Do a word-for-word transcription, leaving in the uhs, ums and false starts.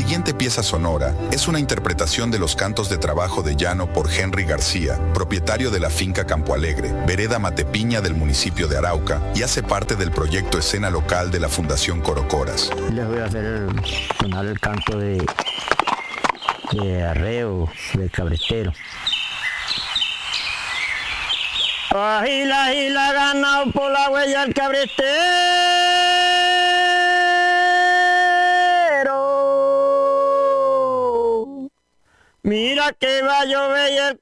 siguiente pieza sonora es una interpretación de los cantos de trabajo de llano por Henry García, propietario de la finca Campo Alegre, vereda Matepiña del municipio de Arauca, y hace parte del proyecto Escena Local de la Fundación Corocoras. Les voy a hacer sonar el canto de, de arreo, de cabretero. Agila, agila, ganado por la huella el cabretero. Mira que va a llover y el